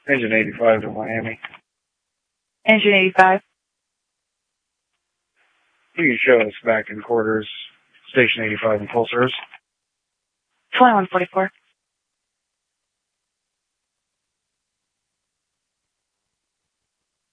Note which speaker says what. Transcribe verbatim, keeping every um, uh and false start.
Speaker 1: Engine eighty-five to Miami.
Speaker 2: Engine eighty-five.
Speaker 1: You can show us back in quarters, Station eighty-five in full service.
Speaker 2: twenty-one forty-four.